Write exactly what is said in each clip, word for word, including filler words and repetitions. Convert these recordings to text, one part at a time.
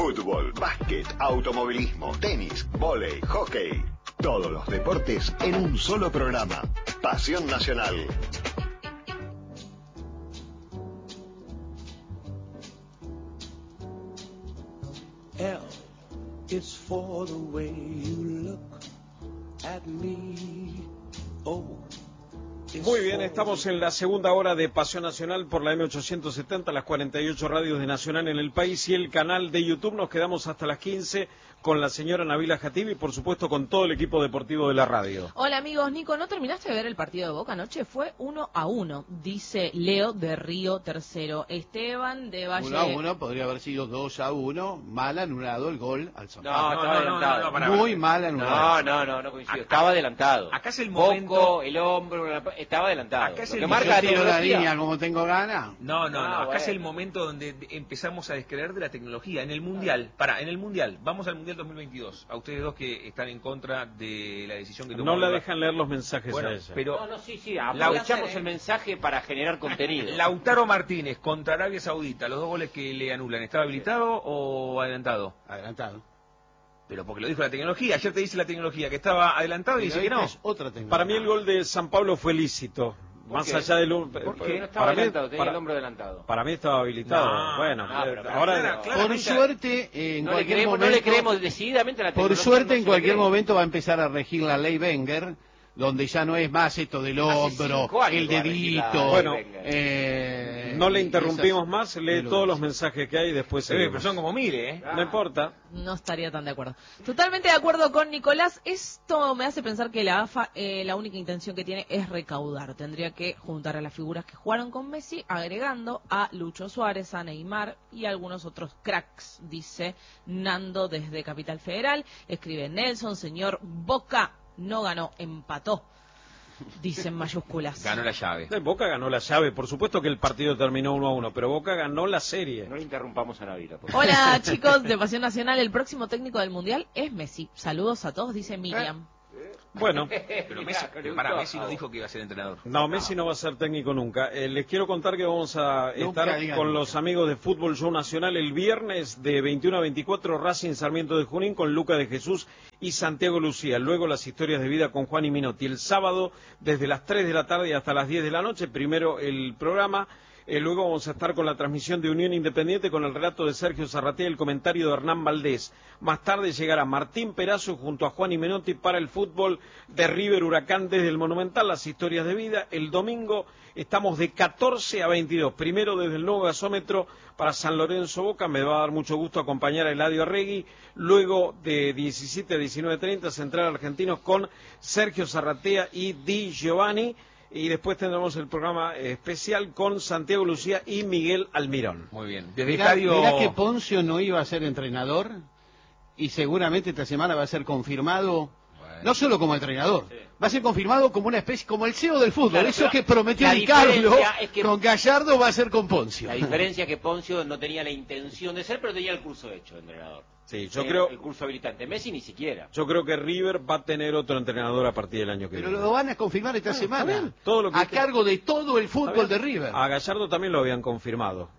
Fútbol, básquet, automovilismo, tenis, vóley, hockey. Todos los deportes en un solo programa. Pasión Nacional. L, it's for the way you look at me. O. Muy bien, estamos en la segunda hora de Pasión Nacional por la M ochocientos setenta, las cuarenta y ocho radios de Nacional en el país y el canal de YouTube. Nos quedamos hasta las quince con la señora Nabila Jatib y por supuesto con todo el equipo deportivo de la radio. Hola amigos, Nico, ¿no terminaste de ver el partido de Boca anoche? Fue uno a uno, dice Leo de Río Tercero. Esteban de Valle... Uno a uno, podría haber sido dos a uno, mal anulado el gol al San No, Pablo. no, estaba no, adelantado. no, no, para, Muy para. mal anulado. No, no, no, no coincido. Estaba adelantado. Acá es el Poco, momento... el hombro, estaba adelantado. Acá es Lo el que momento- marca Yo tiro la tecnología. línea como tengo ganas. No, no, no. Ah, Acá bueno. es el momento donde empezamos a descreer de la tecnología. En el Mundial, para, en el Mundial, vamos al Mundial dos mil veintidós. A ustedes dos que están en contra de la decisión que tomó... No la el- dejan leer los mensajes Bueno, a ella. pero... No, no, sí, sí, aprovechamos el mensaje para generar contenido. Lautaro Martínez contra Arabia Saudita, los dos goles que le anulan, ¿estaba habilitado o adelantado? Adelantado. Pero porque lo dijo la tecnología. Ayer te dice la tecnología que estaba adelantado y dice que no. Es otra tecnología. Para mí el gol de San Pablo fue lícito. Más qué? allá del... ¿Por qué no estaba para mí- adelantado? Tenía para- el hombro adelantado. Para mí estaba habilitado. No, bueno, no, pero- pero ahora... clara- Por claramente- suerte, eh, en No le, cualquier creemos, momento, no le creemos decididamente a la por tecnología. suerte no en se le cualquier cree. momento va a empezar a regir la ley Wenger, donde ya no es más esto del Hace hombro, cinco años el va a regir la dedito. ley Bueno, Wenger. eh, No le y interrumpimos esas más, lee peludas. todos los mensajes que hay y después Sí, pero seguimos. son como mire, ¿eh? No importa. No estaría tan de acuerdo. Totalmente de acuerdo con Nicolás. Esto me hace pensar que la A F A eh, la única intención que tiene es recaudar. Tendría que juntar a las figuras que jugaron con Messi, agregando a Lucho Suárez, a Neymar y a algunos otros cracks, dice Nando desde Capital Federal. Escribe Nelson, señor Boca no ganó, empató, dice en mayúsculas. Ganó la llave. Eh, Boca ganó la llave, por supuesto que el partido terminó uno a uno, pero Boca ganó la serie. No le interrumpamos a Navila. por favor. Hola chicos de Pasión Nacional, el próximo técnico del Mundial es Messi. Saludos a todos, dice Miriam. Bueno, Pero Messi, Mirá, le para gustó. Messi no dijo que iba a ser entrenador. no, Messi no va a ser técnico nunca. Eh, les quiero contar que vamos a Nunca estar digan con nunca. los amigos de Fútbol Show Nacional el viernes de veintiuno a veinticuatro, Racing Sarmiento de Junín con Luca de Jesús y Santiago Lucía. Luego las historias de vida con Juan y Minotti. El sábado desde las tres de la tarde hasta las diez de la noche, primero el programa. Eh, luego vamos a estar con la transmisión de Unión Independiente con el relato de Sergio Zarratea y el comentario de Hernán Valdés. Más tarde llegará Martín Perazo junto a Juan y Menotti para el fútbol de River Huracán desde el Monumental, las historias de vida. El domingo estamos de catorce a veintidós, primero desde el nuevo gasómetro para San Lorenzo Boca. Me va a dar mucho gusto acompañar a Eladio Arregui. Luego de diecisiete a diecinueve treinta, Central Argentinos con Sergio Zarratea y Di Giovanni. Y después tendremos el programa especial con Santiago Lucía y Miguel Almirón. Muy bien. Desde Mirá, estadio... mirá que Poncio no iba a ser entrenador y seguramente esta semana va a ser confirmado, no solo como entrenador, va a ser confirmado como una especie, como el C E O del fútbol. Claro, Eso pero que prometió la Di Carlo diferencia es que- con Gallardo va a ser con Poncio. La diferencia es que Poncio no tenía la intención de ser, pero tenía el curso hecho de entrenador. Sí, yo Tenía creo, El curso habilitante. Messi ni siquiera. yo creo que River va a tener otro entrenador a partir del año que Pero viene. lo van a confirmar esta Bueno, está semana, bien, todo lo que a usted- cargo de todo el ¿Está fútbol bien? de River. A Gallardo también lo habían confirmado.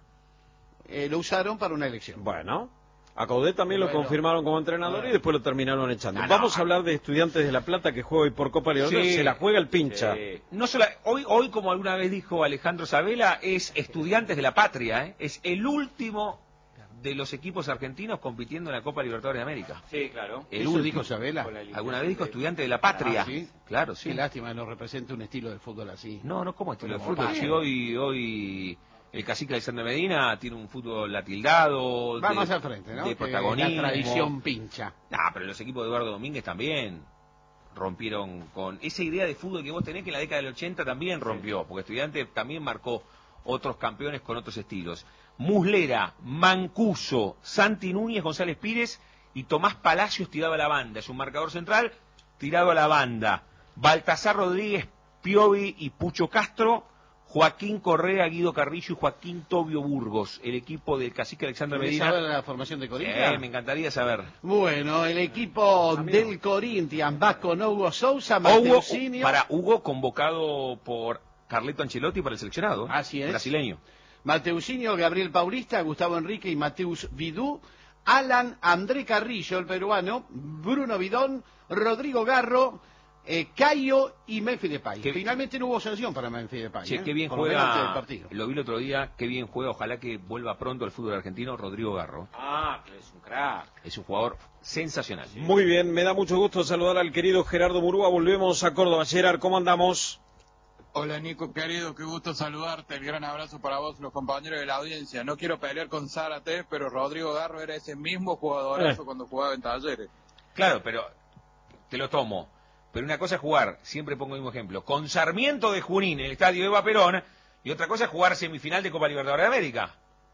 Eh, lo usaron para una elección. Bueno, a Caudet también lo Bueno. confirmaron como entrenador y después lo terminaron echando. Ah, no. Vamos a hablar de Estudiantes de La Plata que juega hoy por Copa Libertadores. Sí. Se la juega el pincha. Sí. No solo, hoy, hoy, como alguna vez dijo Alejandro Sabela, es Estudiantes de la Patria, ¿eh? Es el último de los equipos argentinos compitiendo en la Copa Libertadores de América. Sí, claro. El Eso último. dijo Sabela. Con la eliminación Alguna vez dijo de- Estudiantes de la Patria. Ah, ¿sí? Claro, sí. Qué lástima, no representa un estilo de fútbol así. No, no como estilo de Pero fútbol. ¿por qué? Si hoy, hoy el cacique Alexander Medina tiene un fútbol atildado, Va de, más al frente, ¿no? de Que protagonismo. la tradición pincha. Ah, pero los equipos de Eduardo Domínguez también rompieron con esa idea de fútbol que vos tenés que en la década del ochenta también rompió, porque Estudiante también marcó otros campeones con otros estilos. Muslera, Mancuso, Santi Núñez, González Pires y Tomás Palacios tirado a la banda. Es un marcador central tirado a la banda. Baltasar Rodríguez, Piovi y Pucho Castro, Joaquín Correa, Guido Carrillo y Joaquín Tobio Burgos, el equipo del cacique Alexander ¿Querés Medina. saber la formación de Corinthians? Eh, me encantaría saber. Bueno, el equipo del Corinthians va con Hugo Sousa, Hugo, Mateusinho. para Hugo convocado por Carleto Ancelotti para el seleccionado. Así es. Brasileño. Mateusinho, Gabriel Paulista, Gustavo Enrique y Mateus Vidú. Alan André Carrillo, el peruano, Bruno Bidón, Rodrigo Garro, eh, Cayo y Memphis Depay. Que finalmente no hubo sanción para Memphis Depay. Che, ¿eh? qué bien Por lo menos antes del juega, partido. lo vi el otro día, qué bien juega, ojalá que vuelva pronto al fútbol argentino, Rodrigo Garro. Ah, que es un crack. Es un jugador sensacional. Muy bien, me da mucho gusto saludar al querido Gerardo Murúa. Volvemos a Córdoba. Gerard, ¿cómo andamos? Hola Nico, querido, qué gusto saludarte, el gran abrazo para vos, los compañeros de la audiencia. No quiero pelear con Zárate, pero Rodrigo Garro era ese mismo jugadorazo Eh. cuando jugaba en Talleres. Claro, pero te lo tomo. Pero una cosa es jugar, siempre pongo el mismo ejemplo, con Sarmiento de Junín en el estadio Eva Perón, y otra cosa es jugar semifinal de Copa Libertadores de América.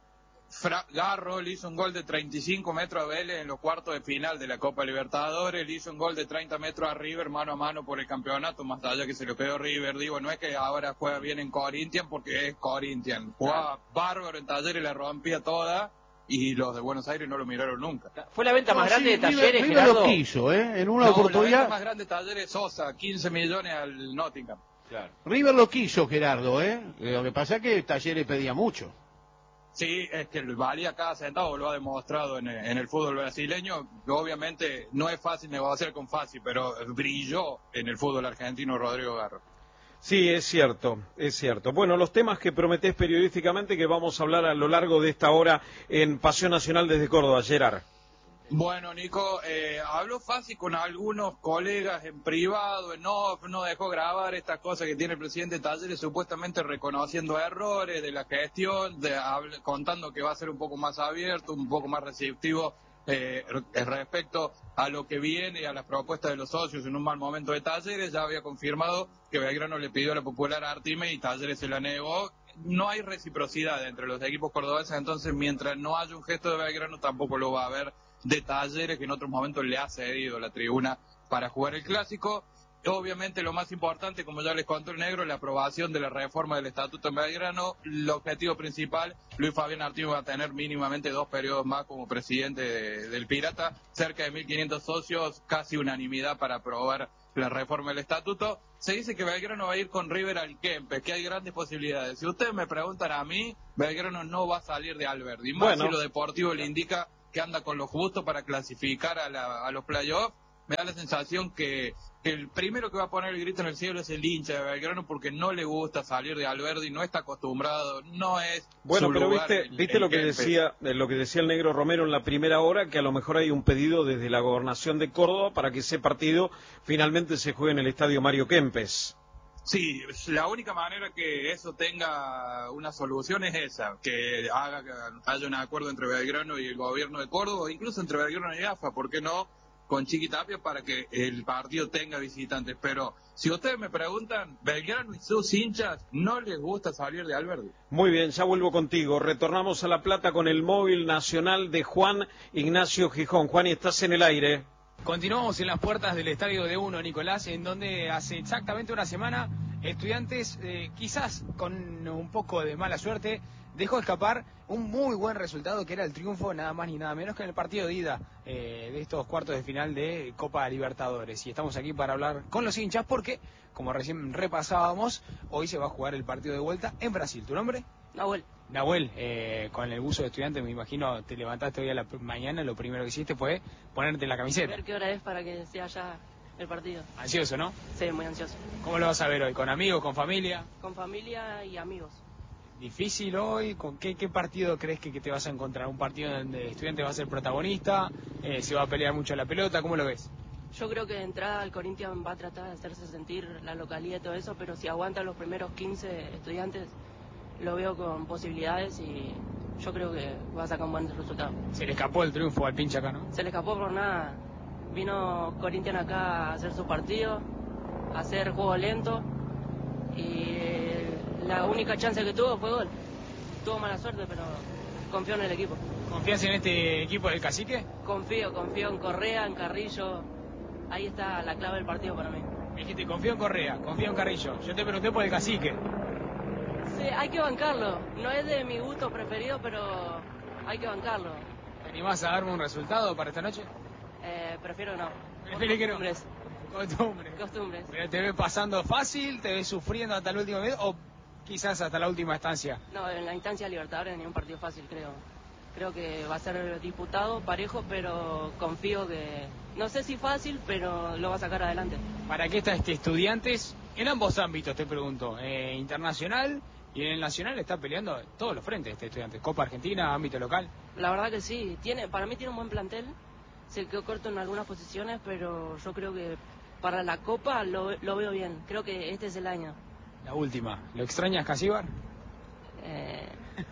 Fra Garro le hizo un gol de treinta y cinco metros a Vélez en los cuartos de final de la Copa Libertadores, le hizo un gol de treinta metros a River mano a mano por el campeonato, más allá que se lo quedó River. Digo, no es que ahora juega bien en Corinthians porque es Corinthians, jugaba bárbaro en Talleres, la rompía toda, y los de Buenos Aires no lo miraron nunca. Fue la venta más No, grande sí, de Talleres, River, River Gerardo. lo quiso, ¿eh? En una No, oportunidad. la venta más grande de Talleres es Sosa, quince millones al Nottingham. Claro. River lo quiso, Gerardo, ¿eh? Lo que pasa es que Talleres pedía mucho. Sí, es que valía cada centavo, lo ha demostrado en el, en el fútbol brasileño. Obviamente no es fácil negociar con Fassi, pero brilló en el fútbol argentino Rodrigo Garro. Sí, es cierto, es cierto. Bueno, los temas que prometés periodísticamente que vamos a hablar a lo largo de esta hora en Pasión Nacional desde Córdoba, Gerard. Bueno, Nico, eh, habló Fassi con algunos colegas en privado, en off, no dejó grabar estas cosas que tiene el presidente de Talleres, supuestamente reconociendo errores de la gestión, de, hable, contando que va a ser un poco más abierto, un poco más receptivo eh, respecto a lo que viene y a las propuestas de los socios en un mal momento de Talleres. Ya había confirmado que Belgrano le pidió a la Popular Artime y Talleres se la negó. No hay reciprocidad entre los equipos cordobeses, entonces mientras no haya un gesto de Belgrano tampoco lo va a haber de Talleres, que en otros momentos le ha cedido la tribuna para jugar el clásico. Obviamente lo más importante, como ya les contó el negro, la aprobación de la reforma del estatuto en Belgrano. El objetivo principal, Luis Fabián Artime va a tener mínimamente dos periodos más como presidente de, del Pirata, cerca de mil quinientos socios, casi unanimidad para aprobar la reforma del estatuto. Se dice que Belgrano va a ir con River al Kempes, que hay grandes posibilidades. Si ustedes me preguntan a mí, Belgrano no va a salir de Alberdi, más Bueno. si lo deportivo le indica que anda con lo justo para clasificar a, la, a los playoffs. Me da la sensación que, que el primero que va a poner el grito en el cielo es el hincha de Belgrano, porque no le gusta salir de Alberdi, no está acostumbrado, no es Bueno, su pero lugar viste, el- viste el lo que Kempes. decía, eh, lo que decía el negro Romero en la primera hora, que a lo mejor hay un pedido desde la gobernación de Córdoba para que ese partido finalmente se juegue en el estadio Mario Kempes. Sí, la única manera que eso tenga una solución es esa, que haga que haya un acuerdo entre Belgrano y el gobierno de Córdoba, o incluso entre Belgrano y A F A, ¿por qué no? Con Chiquitapia, para que el partido tenga visitantes. Pero si ustedes me preguntan, Belgrano y sus hinchas no les gusta salir de Alberdi. Muy bien, ya vuelvo contigo. Retornamos a La Plata con el móvil nacional de Juan Ignacio Gijón. Juan, y estás en el aire. Continuamos en las puertas del Estadio de Uno, Nicolás, en donde hace exactamente una semana Estudiantes, eh, quizás con un poco de mala suerte, dejó escapar un muy buen resultado, que era el triunfo nada más ni nada menos que en el partido de ida eh, de estos cuartos de final de Copa Libertadores. Y estamos aquí para hablar con los hinchas porque, como recién repasábamos, hoy se va a jugar el partido de vuelta en Brasil. ¿Tu nombre? Nahuel. Nahuel, eh, con el buzo de estudiante, me imagino, te levantaste hoy a la mañana, lo primero que hiciste fue ponerte la A camiseta. ver qué hora es para que sea ya el partido. Ansioso, ¿no? Sí, muy ansioso. ¿Cómo lo vas a ver hoy? ¿Con amigos, con familia? Con familia y amigos. ¿Difícil hoy? ¿Con qué, qué partido crees que, que te vas a encontrar? ¿Un partido donde Estudiante va a ser protagonista? Eh, ¿Se va a pelear mucho la pelota? ¿Cómo lo ves? Yo creo que de entrada el Corinthians va a tratar de hacerse sentir la localidad y todo eso, pero si aguantan los primeros quince Estudiantes, lo veo con posibilidades y yo creo que va a sacar un buen resultado. Se le escapó el triunfo al pinche acá, ¿no? Se le escapó por nada. Vino Corinthians acá a hacer su partido, a hacer juego lento y la única chance que tuvo fue gol. Tuvo mala suerte, pero confío en el equipo. ¿Confías en este equipo del Cacique? Confío, confío en Correa, en Carrillo. Ahí está la clave del partido para mí. Me dijiste, confío en Correa, confío en Carrillo. Yo te pregunté por el Cacique. Sí, hay que bancarlo. No es de mi gusto preferido, pero hay que bancarlo. ¿Te animás a darme un resultado para esta noche? Eh, prefiero no. Prefiero que no. Costumbres. Costumbres. Costumbres. ¿Pero te ves pasando fácil? ¿Te ves sufriendo hasta la última vez? ¿O quizás hasta la última estancia? No, en la instancia de Libertadores ni un partido fácil, creo. Creo que va a ser disputado, parejo, pero confío que, no sé si fácil, pero lo va a sacar adelante. ¿Para qué está este Estudiantes? En ambos ámbitos te pregunto, eh, internacional y en el nacional está peleando en todos los frentes este Estudiantes, Copa Argentina, ámbito local. La verdad que sí, tiene, para mí tiene un buen plantel, se quedó corto en algunas posiciones, pero yo creo que para la Copa lo, lo veo bien, creo que este es el año. La última, ¿lo extrañas, Casíbar? Eh,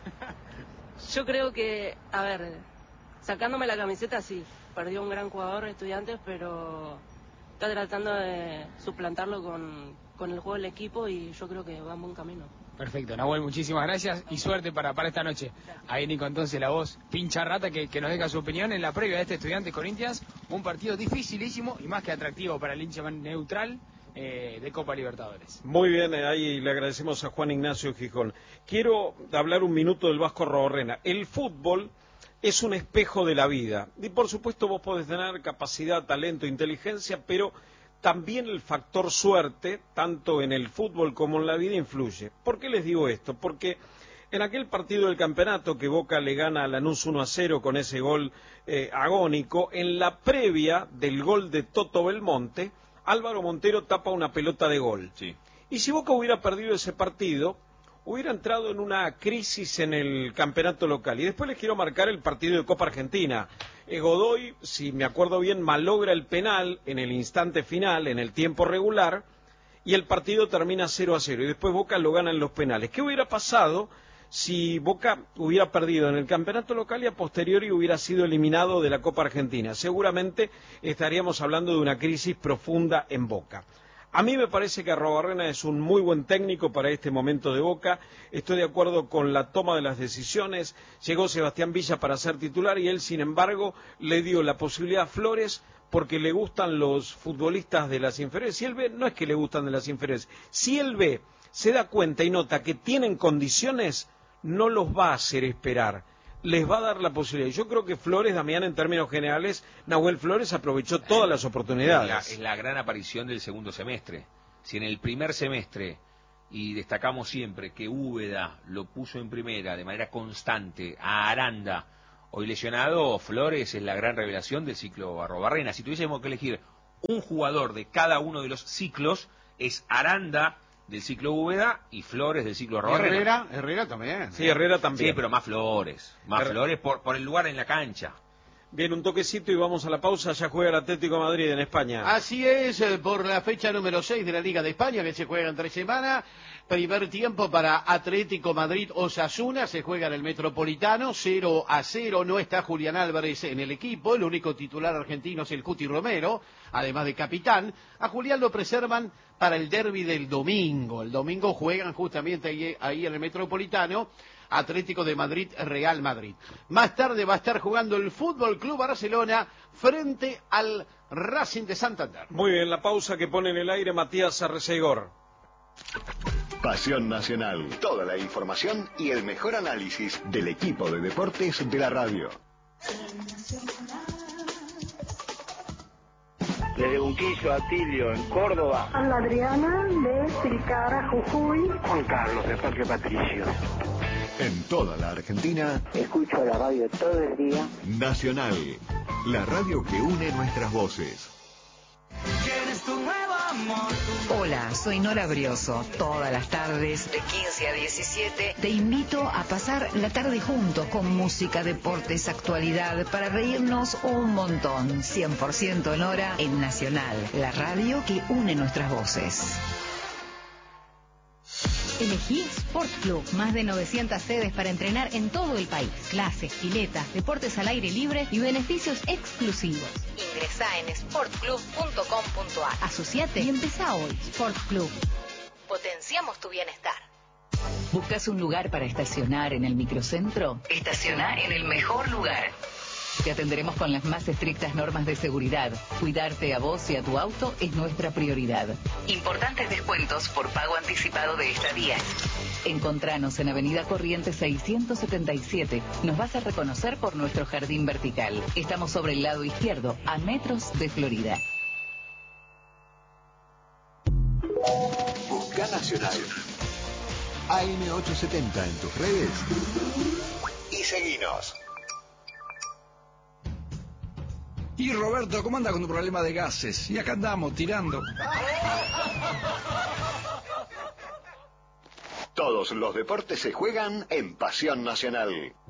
yo creo que, a ver, sacándome la camiseta sí, perdió un gran jugador Estudiantes, pero está tratando de suplantarlo con, con el juego del equipo y yo creo que va en buen camino. Perfecto, Nahuel, muchísimas gracias y suerte para, para esta noche. Ahí Nico, entonces la voz pincha rata que, que nos deja su opinión en la previa de este Estudiantes Corinthians, un partido dificilísimo y más que atractivo para el hincha neutral eh, de Copa Libertadores. Muy bien, eh, ahí le agradecemos a Juan Ignacio Gijón. Quiero hablar un minuto del Vasco Arrobarrena. El fútbol es un espejo de la vida y por supuesto vos podés tener capacidad, talento, inteligencia, pero también el factor suerte, tanto en el fútbol como en la vida, influye. ¿Por qué les digo esto? Porque en aquel partido del campeonato que Boca le gana a Lanús uno a cero con ese gol eh, agónico, en la previa del gol de Toto Belmonte, Álvaro Montero tapa una pelota de gol. Sí. Y si Boca hubiera perdido ese partido, hubiera entrado en una crisis en el campeonato local. Y después les quiero marcar el partido de Copa Argentina. Eh, Godoy, si me acuerdo bien, malogra el penal en el instante final, en el tiempo regular, y el partido termina cero a cero. Y después Boca lo gana en los penales. ¿Qué hubiera pasado si Boca hubiera perdido en el campeonato local y a posteriori hubiera sido eliminado de la Copa Argentina? Seguramente estaríamos hablando de una crisis profunda en Boca. A mí me parece que Arrobarrena es un muy buen técnico para este momento de Boca. Estoy de acuerdo con la toma de las decisiones. Llegó Sebastián Villa para ser titular y él, sin embargo, le dio la posibilidad a Flores porque le gustan los futbolistas de las inferiores. Si él ve, no es que le gustan de las inferiores, si él ve, se da cuenta y nota que tienen condiciones, no los va a hacer esperar. Les va a dar la posibilidad. Yo creo que Flores, Damián, en términos generales, Nahuel Flores aprovechó todas las oportunidades. Es la, es la gran aparición del segundo semestre. Si en el primer semestre, y destacamos siempre que Úbeda lo puso en primera de manera constante a Aranda, hoy lesionado, Flores es la gran revelación del ciclo Arrobarrena. Si tuviésemos que elegir un jugador de cada uno de los ciclos, es Aranda del ciclo Úbeda y Flores del ciclo Arrobarrena. Herrera, Herrera también. Sí, Herrera también. Sí, pero más Flores, más Her... Flores por, por el lugar en la cancha. Bien, un toquecito y vamos a la pausa. Ya juega el Atlético de Madrid en España. Así es, por la fecha número seis de la Liga de España, que se juega en tres semanas. Primer tiempo para Atlético Madrid-Osasuna, se juega en el Metropolitano, cero a cero, no está Julián Álvarez en el equipo, el único titular argentino es el Cuti Romero, además de capitán. A Julián lo preservan para el derbi del domingo, el domingo juegan justamente ahí, ahí en el Metropolitano, Atlético de Madrid, Real Madrid. Más tarde va a estar jugando el Fútbol Club Barcelona frente al Racing de Santander. Muy bien, la pausa que pone en el aire Matías Arrecegor. Pasión Nacional, toda la información y el mejor análisis del equipo de deportes de la radio. Desde Unquillo a Tilio, en Córdoba. Ana Adriana de Tilcara, Jujuy. Juan Carlos de Parque Patricio. En toda la Argentina. Escucho la radio todo el día. Nacional, la radio que une nuestras voces. Hola, soy Nora Brioso. Todas las tardes, de quince a diecisiete, te invito a pasar la tarde juntos con música, deportes, actualidad, para reírnos un montón. cien por ciento Nora en Nacional, la radio que une nuestras voces. Elegí Sport Club, más de novecientas sedes para entrenar en todo el país. Clases, piletas, deportes al aire libre y beneficios exclusivos. Ingresá en sport club punto com punto a r. Asociate y empezá hoy. Sport Club. Potenciamos tu bienestar. ¿Buscas un lugar para estacionar en el microcentro? Estacioná en el mejor lugar. Te atenderemos con las más estrictas normas de seguridad. Cuidarte a vos y a tu auto es nuestra prioridad. Importantes descuentos por pago anticipado de estadía. Encontranos en Avenida Corrientes seiscientos setenta y siete. Nos vas a reconocer por nuestro jardín vertical. Estamos sobre el lado izquierdo, a metros de Florida. Busca Nacional. A M ochocientos setenta en tus redes y seguinos. Y Roberto, ¿cómo anda con tu problema de gases? Y acá andamos, tirando. Todos los deportes se juegan en Pasión Nacional.